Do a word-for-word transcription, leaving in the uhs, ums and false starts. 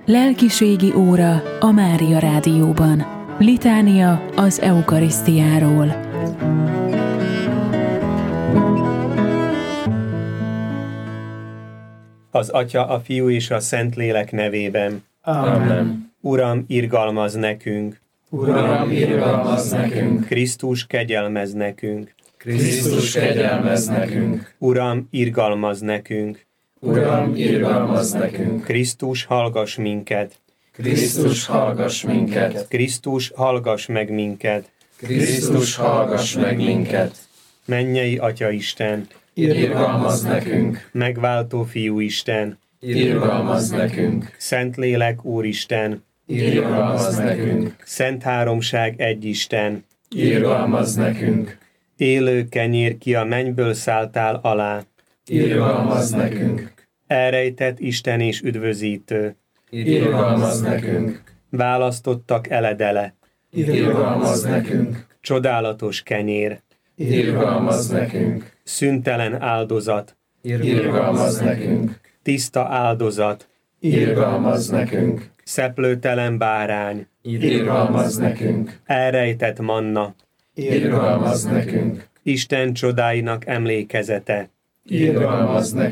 Lelkiségi óra a Mária Rádióban. Litánia az eukarisztiáról. Az Atya, a Fiú és a Szentlélek nevében. Amen. Uram, irgalmazz nekünk. Uram, irgalmazz nekünk. Krisztus, kegyelmezz nekünk. Krisztus, kegyelmezz nekünk. Uram, irgalmazz nekünk. Uram, irgalmazz nekünk. Krisztus, hallgass minket. Krisztus, hallgass minket. Krisztus, hallgass meg minket. Krisztus, hallgass meg minket. Mennyei Atya Isten, Irgalmazz nekünk. megváltó Fiú Isten, Irgalmazz nekünk. Szentlélek Úristen, Irgalmazz nekünk. Szent Háromság egy Isten, Irgalmazz nekünk. élő kenyér, ki a mennyből szálltál alá, Irgalmazz nekünk. elrejtett Isten és üdvözítő, Irgalmazz nekünk. választottak eledele, Irgalmazz nekünk. csodálatos kenyér, Irgalmazz nekünk. szüntelen áldozat, Irgalmazz nekünk. tiszta áldozat, Irgalmazz nekünk. szeplőtelen bárány, Irgalmazz nekünk. elrejtett manna, Irgalmazz nekünk. Isten csodáinak emlékezete, Irgalmazz nekünk.